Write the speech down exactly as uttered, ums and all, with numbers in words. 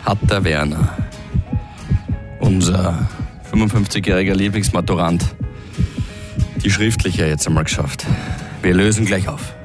hat der Werner, unser fünfundfünfzigjähriger Lieblingsmaturant, die schriftliche jetzt einmal geschafft. Wir lösen gleich auf.